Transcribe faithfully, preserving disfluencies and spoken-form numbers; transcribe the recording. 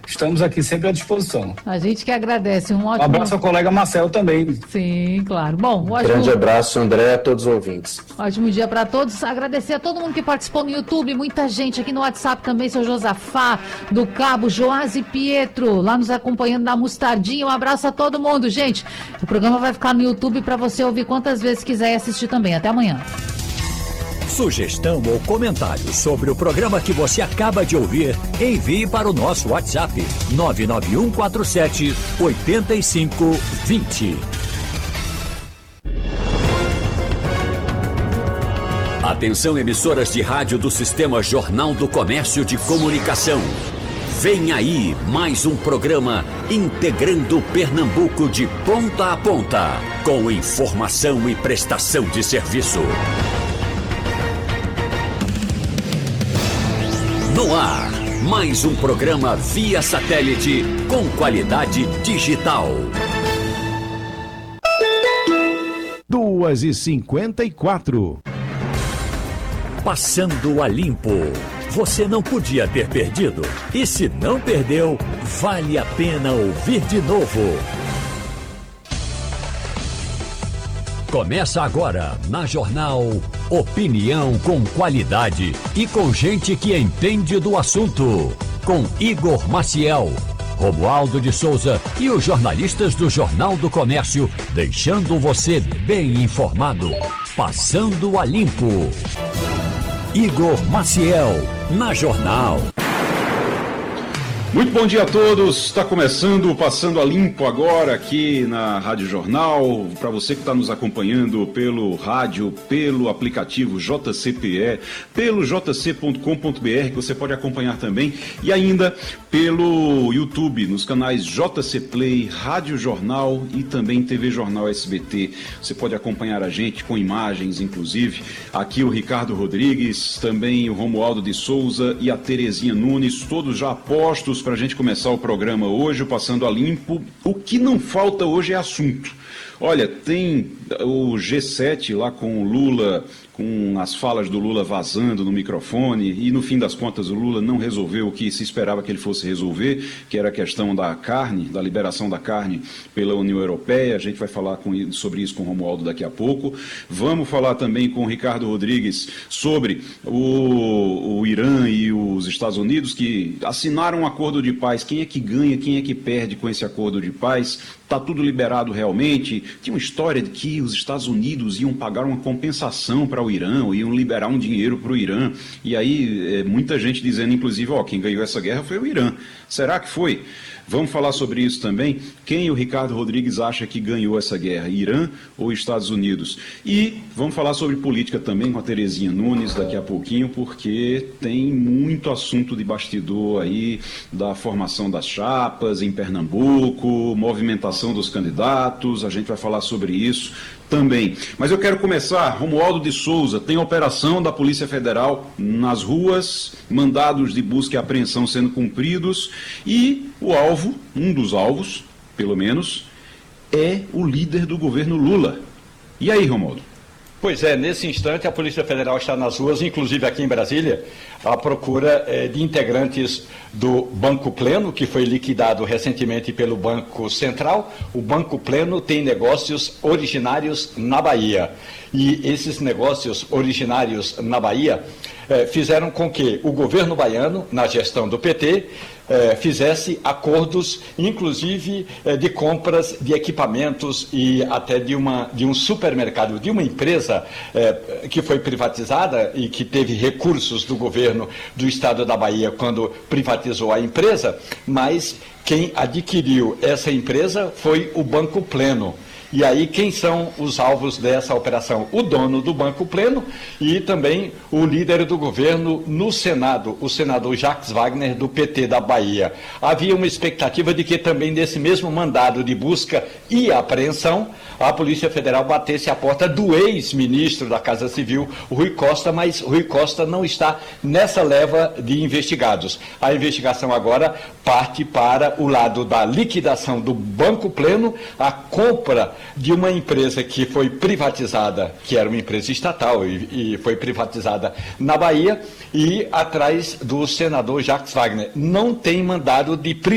estamos aqui sempre à disposição. A gente que agradece. Um ótimo... Um abraço ao colega Marcel também. Sim, claro. Bom, um ótimo... Grande abraço, André, a todos os ouvintes. Ótimo dia para todos. Agradecer a todo mundo que participou no YouTube, muita gente aqui no WhatsApp também, seu Josafá, do Cabo, Joás e Pietro, lá nos acompanhando na Mostardinha. Um abraço a todo mundo, gente. O programa vai ficar no YouTube para você ouvir quantas vezes quiser e assistir também. Até amanhã. Sugestão ou comentário sobre o programa que você acaba de ouvir, envie para o nosso WhatsApp nove nove um quatro sete oito cinco dois zero. Atenção, emissoras de rádio do Sistema Jornal do Comércio de Comunicação. Vem aí mais um programa integrando Pernambuco de ponta a ponta, com informação e prestação de serviço. No ar, mais um programa via satélite com qualidade digital. duas e cinquenta e quatro. Passando a limpo. Você não podia ter perdido. E se não perdeu, vale a pena ouvir de novo. Começa agora na Jornal Opinião com qualidade e com gente que entende do assunto. Com Igor Maciel, Romualdo de Souza e os jornalistas do Jornal do Comércio, deixando você bem informado. Passando a limpo. Igor Maciel, na Jornal. Muito bom dia a todos, está começando o Passando a Limpo agora aqui na Rádio Jornal. Para você que está nos acompanhando pelo rádio, pelo aplicativo J C P E, pelo j c ponto com ponto b r, que você pode acompanhar também, e ainda pelo YouTube, nos canais J C Play, Rádio Jornal e também T V Jornal S B T. Você pode acompanhar a gente com imagens, inclusive. Aqui o Ricardo Rodrigues, também o Romualdo de Souza e a Terezinha Nunes, todos já postos para a gente começar o programa hoje, o Passando a Limpo. O que não falta hoje é assunto. Olha, tem o G sete lá com o Lula, com as falas do Lula vazando no microfone, e no fim das contas o Lula não resolveu o que se esperava que ele fosse resolver, que era a questão da carne, da liberação da carne pela União Europeia. A gente vai falar com, sobre isso com o Romualdo daqui a pouco. Vamos falar também com o Ricardo Rodrigues sobre o, o Irã e os Estados Unidos, que assinaram um acordo de paz. Quem é que ganha, quem é que perde com esse acordo de paz? Está tudo liberado realmente? Tinha uma história de que os Estados Unidos iam pagar uma compensação para o Irã, ou iam liberar um dinheiro para o Irã, e aí é, muita gente dizendo, inclusive, ó, quem ganhou essa guerra foi o Irã. Será que foi? Vamos falar sobre isso também. Quem o Ricardo Rodrigues acha que ganhou essa guerra, Irã ou Estados Unidos? E vamos falar sobre política também com a Terezinha Nunes daqui a pouquinho, porque tem muito assunto de bastidor aí, da formação das chapas em Pernambuco, movimentação dos candidatos, a gente vai falar sobre isso também. Mas eu quero começar, Romualdo de Souza, tem operação da Polícia Federal nas ruas, mandados de busca e apreensão sendo cumpridos, e o alvo, um dos alvos, pelo menos, é o líder do governo Lula. E aí, Romualdo? Pois é, nesse instante a Polícia Federal está nas ruas, inclusive aqui em Brasília, à procura eh, de integrantes do Banco Pleno, que foi liquidado recentemente pelo Banco Central. O Banco Pleno tem negócios originários na Bahia. E esses negócios originários na Bahia eh, fizeram com que o governo baiano, na gestão do P T, eh, fizesse acordos, inclusive eh, de compras de equipamentos e até de, uma, de um supermercado, de uma empresa eh, que foi privatizada e que teve recursos do governo do estado da Bahia quando privatizou a empresa, mas quem adquiriu essa empresa foi o Banco Pleno. E aí, quem são os alvos dessa operação? O dono do Banco Pleno e também o líder do governo no Senado, o senador Jacques Wagner, do P T da Bahia. Havia uma expectativa de que também nesse mesmo mandado de busca e apreensão, a Polícia Federal batesse a porta do ex-ministro da Casa Civil, Rui Costa, mas Rui Costa não está nessa leva de investigados. A investigação agora parte para o lado da liquidação do Banco Pleno, a compra de uma empresa que foi privatizada, que era uma empresa estatal e, e foi privatizada na Bahia, e atrás do senador Jacques Wagner. Não tem mandado de prisão